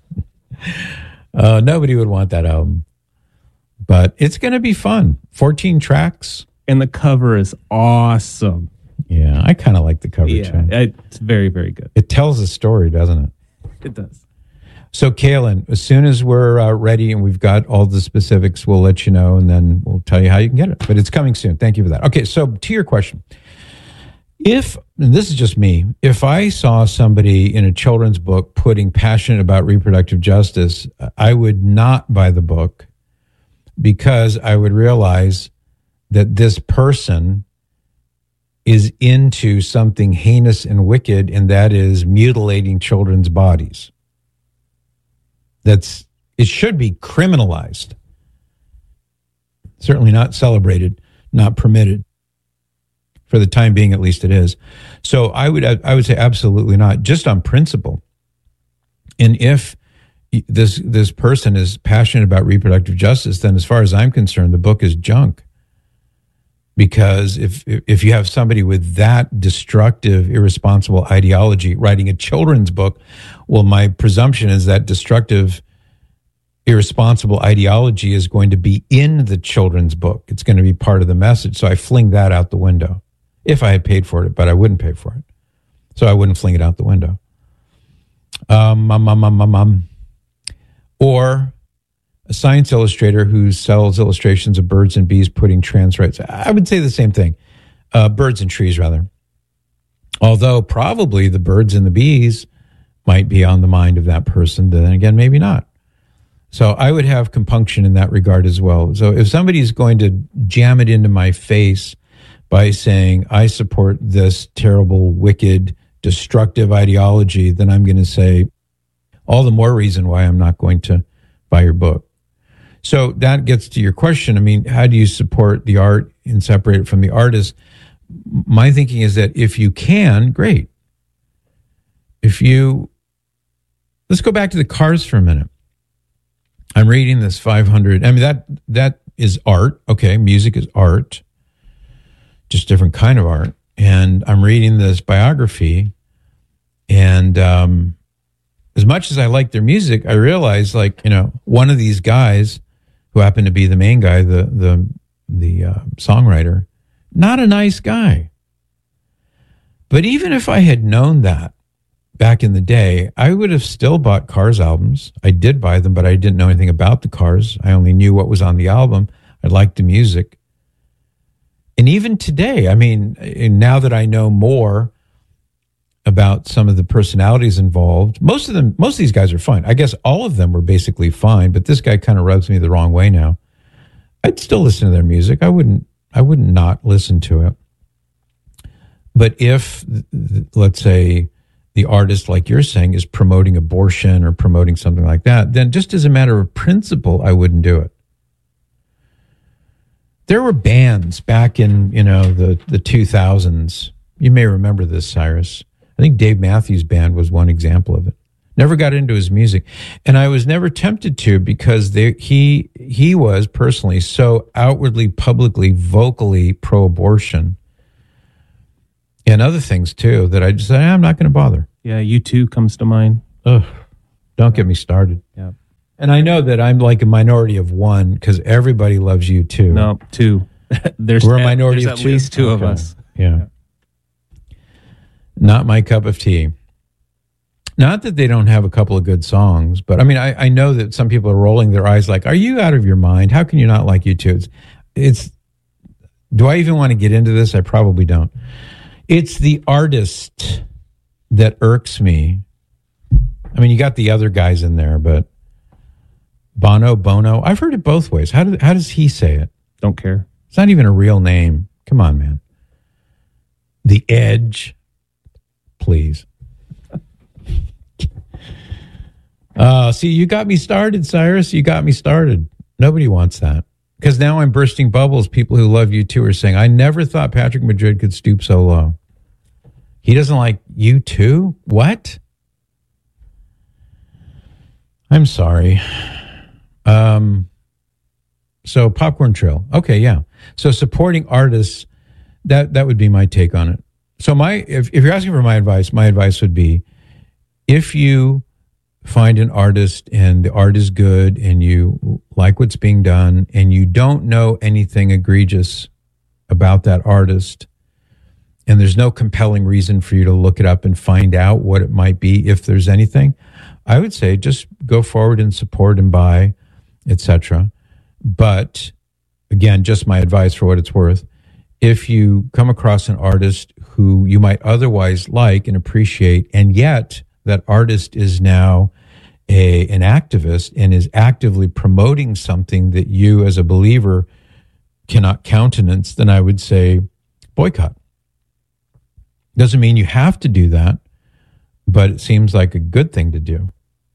uh, nobody would want that album. But it's going to be fun. fourteen tracks. And the cover is awesome. Yeah, I kind of like the cover Yeah, too. it's very, very good. It tells a story, doesn't it? It does. So, Kaylin, as soon as we're uh, ready and we've got all the specifics, we'll let you know, and then we'll tell you how you can get it. But it's coming soon. Thank you for that. Okay, so to your question. If, and this is just me, if I saw somebody in a children's book putting passionate about reproductive justice, I would not buy the book because I would realize that this person is into something heinous and wicked, and that is mutilating children's bodies. That's, it should be criminalized. Certainly not celebrated, not permitted. For the time being, at least it is. So I would I would say absolutely not, just on principle. And if this this person is passionate about reproductive justice, then as far as I'm concerned, the book is junk. Because if if you have somebody with that destructive, irresponsible ideology writing a children's book, well, my presumption is that destructive, irresponsible ideology is going to be in the children's book. It's going to be part of the message. So I fling that out the window. If I had paid for it, but I wouldn't pay for it. So I wouldn't fling it out the window. Um, um, um, um, um, um. Or a science illustrator who sells illustrations of birds and bees putting trans rights. I would say the same thing. Uh, birds and trees, rather. Although probably the birds and the bees might be on the mind of that person. Then again, maybe not. So I would have compunction in that regard as well. So if somebody's going to jam it into my face by saying, I support this terrible, wicked, destructive ideology, then I'm going to say, all the more reason why I'm not going to buy your book. So that gets to your question. I mean, how do you support the art and separate it from the artist? My thinking is that if you can, great. If you, let's go back to the Cars for a minute. I'm reading this five hundred. I mean, that that is art. Okay, music is art. Just different kind of art. And I'm reading this biography, and um, as much as I like their music, I realize, like, you know, one of these guys who happened to be the main guy, the the the uh, songwriter, not a nice guy. But even if I had known that back in the day, I would have still bought Cars albums. I did buy them, but I didn't know anything about the Cars. I only knew what was on the album. I liked the music. And even today, I mean, now that I know more about some of the personalities involved, most of them, most of these guys are fine. I guess all of them were basically fine, but this guy kind of rubs me the wrong way now. I'd still listen to their music. I wouldn't, I would not listen to it. But if, let's say, the artist, like you're saying, is promoting abortion or promoting something like that, then just as a matter of principle, I wouldn't do it. There were bands back in, you know, the, the two thousands. You may remember this, Cyrus. I think Dave Matthews Band was one example of it. Never got into his music. And I was never tempted to because they, he he was personally so outwardly, publicly, vocally pro-abortion and other things too that I just said, I'm not going to bother. Yeah, U two comes to mind. Ugh, don't get me started. Yeah. And I know that I'm like a minority of one because everybody loves U two. No, two. there's We're a minority there's of at two. least two of Okay. us. Yeah. Not my cup of tea. Not that they don't have a couple of good songs, but I mean, I, I know that some people are rolling their eyes like, are you out of your mind? How can you not like U two? It's, it's, do I even want to get into this? I probably don't. It's the artist that irks me. I mean, you got the other guys in there, but Bono, Bono, I've heard it both ways. How, do, how does he say it? Don't care. It's not even a real name. Come on, man. The Edge. Please. Uh, see, you got me started, Cyrus. You got me started. Nobody wants that. Because now I'm bursting bubbles. People who love U two are saying, I never thought Patrick Madrid could stoop so low. He doesn't like U two? What? I'm sorry. Um, so Popcorn Trail. Okay, yeah. So supporting artists, that, that would be my take on it. So my if, if you're asking for my advice, my advice would be if you find an artist and the art is good and you like what's being done and you don't know anything egregious about that artist and there's no compelling reason for you to look it up and find out what it might be, if there's anything, I would say just go forward and support and buy, et cetera. But again, just my advice for what it's worth. If you come across an artist who you might otherwise like and appreciate, and yet that artist is now a, an activist and is actively promoting something that you as a believer cannot countenance, then I would say boycott. Doesn't mean you have to do that, but it seems like a good thing to do.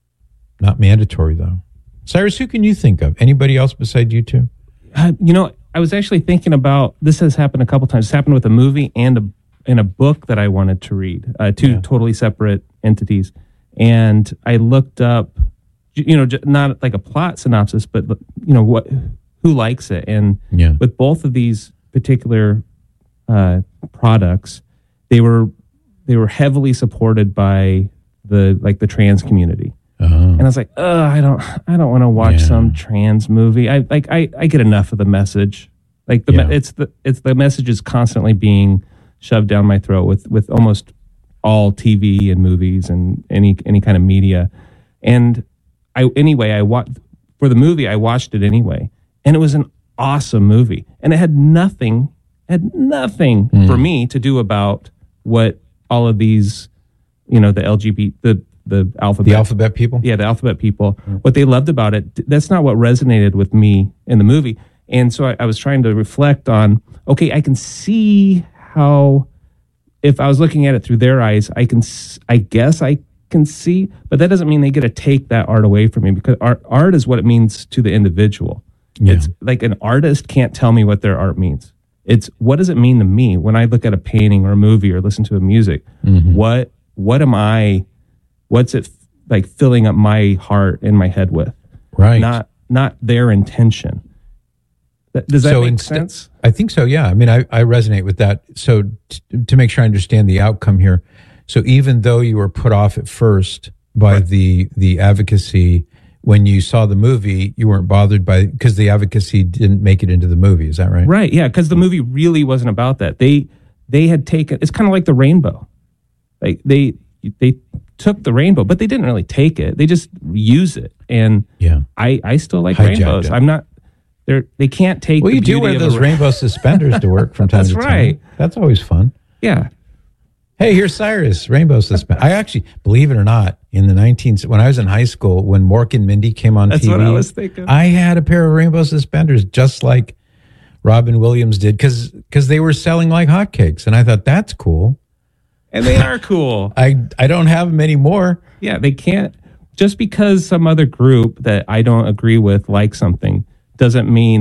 Not mandatory, though. Cyrus, who can you think of? Anybody else besides you two? Uh, you know, I was actually thinking about, this has happened a couple times. It's happened with a movie and a in a book that I wanted to read, uh, two yeah. totally separate entities. And I looked up, you know, not like a plot synopsis, but, you know, what, who likes it. And yeah. with both of these particular uh, products, they were, they were heavily supported by the, like the trans community. Uh-huh. And I was like, oh, I don't, I don't want to watch yeah. some trans movie. I like, I, I get enough of the message. Like the, yeah. it's the, it's the message is constantly being shoved down my throat with, with almost all T V and movies and any, any kind of media. And I, anyway, I watched for the movie, I watched it anyway. And it was an awesome movie. And it had nothing, had nothing mm. for me to do about what all of these, you know, the L G B T, the, the alphabet. The alphabet people? Yeah, the alphabet people. Mm. What they loved about it, that's not what resonated with me in the movie. And so I, I was trying to reflect on, okay, I can see how, if I was looking at it through their eyes, I can, I guess I can see, but that doesn't mean they get to take that art away from me, because art, art is what it means to the individual. Yeah. It's like an artist can't tell me what their art means. It's what does it mean to me when I look at a painting or a movie or listen to a music? Mm-hmm. What, what am I, what's it like filling up my heart and my head with? Right. Not, not their intention. Does that so make inst- sense? I think so, yeah. I mean, I, I resonate with that. So t- to make sure I understand the outcome here, so even though you were put off at first by right. the the advocacy, when you saw the movie, you weren't bothered by, because the advocacy didn't make it into the movie. Is that right? Right, yeah, because the movie really wasn't about that. They they had taken, it's kind of like the rainbow. Like they they took the rainbow, but they didn't really take it. They just use it. And yeah. I, I still like Hijacked rainbows. it. I'm not, they're, they can't take well, the you do wear of those a, rainbow suspenders to work from time That's to time. right. That's always fun. Yeah. Hey, here's Cyrus, rainbow suspenders. I actually, believe it or not, in the nineteen when I was in high school, when Mork and Mindy came on That's T V, what I was thinking. I had a pair of rainbow suspenders just like Robin Williams did, because because they were selling like hotcakes, and I thought that's cool. And they are cool. I I don't have them anymore. Yeah, they can't. Just because some other group that I don't agree with likes something doesn't mean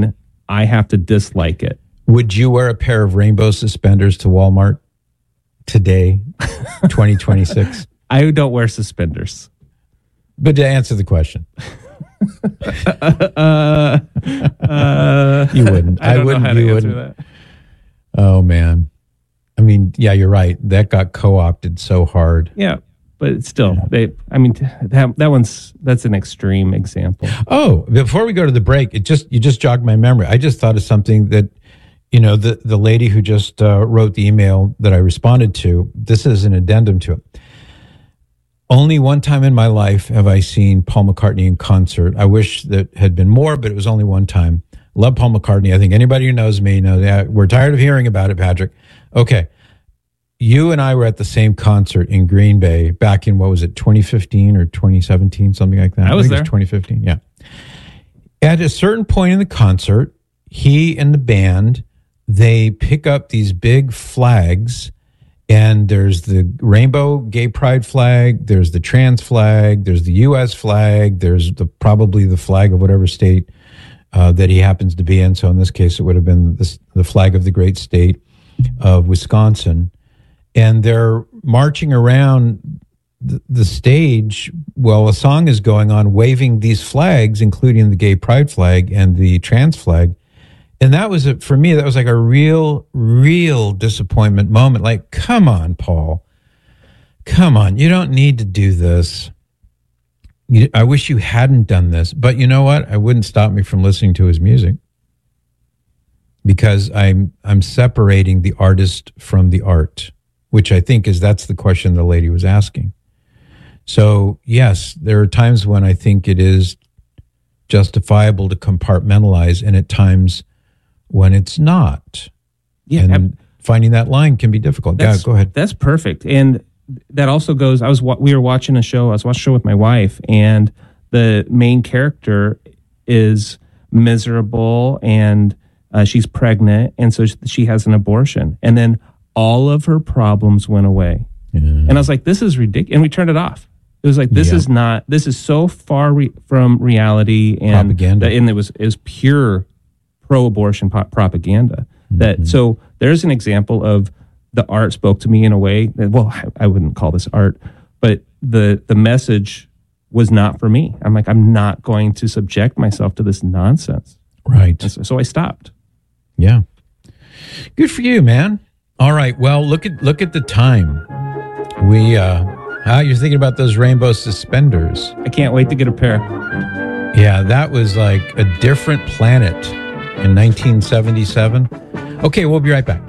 I have to dislike it. Would you wear a pair of rainbow suspenders to Walmart today, twenty twenty-six? I don't wear suspenders. But to answer the question. uh, uh, you wouldn't. I, don't I wouldn't. know how to you answer wouldn't. that. Oh, man. I mean, yeah, you're right. That got co-opted so hard. Yeah, but still, they. I mean, that that one's that's an extreme example. Oh, before we go to the break, it just you just jogged my memory. I just thought of something that, you know, the the lady who just uh, wrote the email that I responded to. This is an addendum to it. Only one time in my life have I seen Paul McCartney in concert. I wish that had been more, but it was only one time. Love Paul McCartney. I think anybody who knows me knows that. We're tired of hearing about it, Patrick. Okay. You and I were at the same concert in Green Bay back in, what was it, twenty fifteen or twenty seventeen, something like that? I was think there. It was twenty fifteen, yeah. At a certain point in the concert, he and the band, they pick up these big flags. And there's the rainbow gay pride flag, there's the trans flag, there's the U S flag, there's the probably the flag of whatever state uh, that he happens to be in. So in this case, it would have been this, the flag of the great state of Wisconsin. And they're marching around the, the stage while a song is going on, waving these flags, including the gay pride flag and the trans flag. And that was, a, for me, that was like a real, real disappointment moment. Like, come on, Paul. Come on. You don't need to do this. You, I wish you hadn't done this. But you know what? It wouldn't stop me from listening to his music. Because I'm I'm separating the artist from the art, which I think is, that's the question the lady was asking. So, yes, there are times when I think it is justifiable to compartmentalize, and at times when it's not. Yeah, and I'm, finding that line can be difficult. Yeah, go ahead. That's perfect. And that also goes, I was we were watching a show, I was watching a show with my wife, and the main character is miserable, and uh, she's pregnant, and so she has an abortion. And then all of her problems went away. Yeah. And I was like, this is ridiculous. And we turned it off. It was like, this yeah. is not, this is so far re- from reality. And propaganda. The, and it was, it was pure pro-abortion po- propaganda. Mm-hmm. That so there's an example of the art spoke to me in a way that, well, I, I wouldn't call this art, but the the message was not for me. I'm like, I'm not going to subject myself to this nonsense. Right. So, so I stopped. Yeah. Good for you, man. All right. Well, look at look at the time. We uh how you're thinking about those rainbow suspenders. I can't wait to get a pair. Yeah, that was like a different planet in nineteen seventy-seven. Okay, we'll be right back.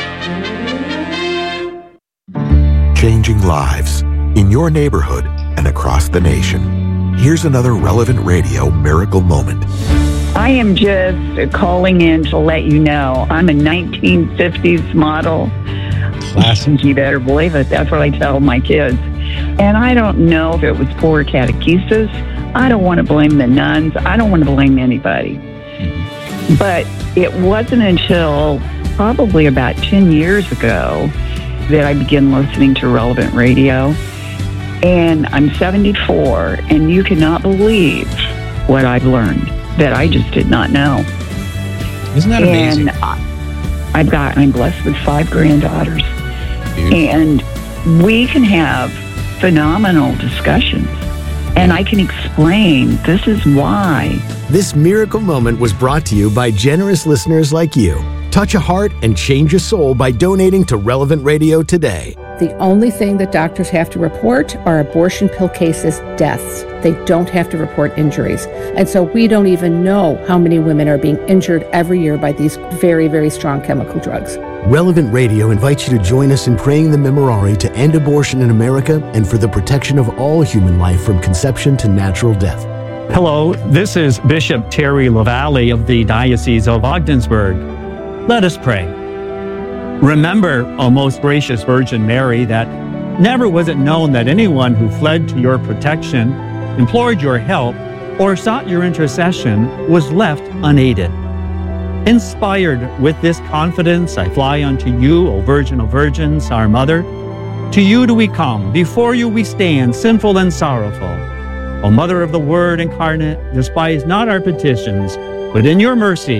Changing lives in your neighborhood and across the nation. Here's another Relevant Radio miracle moment. I am just calling in to let you know I'm a nineteen fifties model. Classic. You better believe it. That's what I tell my kids. And I don't know if it was poor catechesis. I don't want to blame the nuns. I don't want to blame anybody. Mm-hmm. But it wasn't until probably about ten years ago that I began listening to Relevant Radio. And I'm seventy-four, and you cannot believe what I've learned that I just did not know. Isn't that amazing? And I, I've got, I'm blessed with five granddaughters. Beautiful. And we can have phenomenal discussions. And I can explain this is why. This miracle moment was brought to you by generous listeners like you. Touch a heart and change a soul by donating to Relevant Radio today. The only thing that doctors have to report are abortion pill cases, deaths. They don't have to report injuries. And so we don't even know how many women are being injured every year by these very, very strong chemical drugs. Relevant Radio invites you to join us in praying the Memorare to end abortion in America and for the protection of all human life from conception to natural death. Hello, this is Bishop Terry LaValle of the Diocese of Ogdensburg. Let us pray. Remember, O most gracious Virgin Mary, that never was it known that anyone who fled to your protection, implored your help, or sought your intercession was left unaided. Inspired with this confidence, I fly unto you, O Virgin of Virgins, our Mother. To you do we come, before you we stand, sinful and sorrowful. O Mother of the Word incarnate, despise not our petitions, but in your mercy,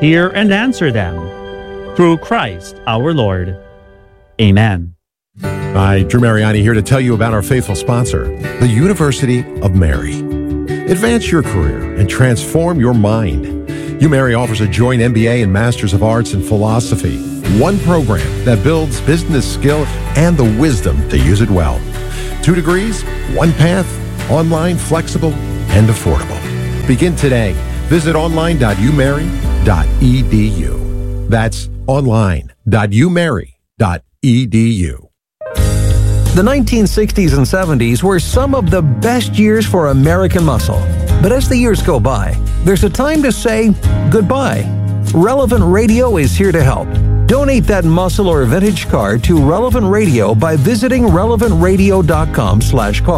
hear and answer them. Through Christ our Lord. Amen. Hi, Drew Mariani here to tell you about our faithful sponsor, the University of Mary. Advance your career and transform your mind. UMary offers a joint M B A and Masters of Arts in Philosophy, one program that builds business skill and the wisdom to use it well. Two degrees, one path, online, flexible, and affordable. Begin today. Visit online dot u mary dot e d u. That's online dot u mary dot e d u. The nineteen sixties and seventies were some of the best years for American muscle. But as the years go by, there's a time to say goodbye. Relevant Radio is here to help. Donate that muscle or vintage car to Relevant Radio by visiting relevant radio dot com slash call.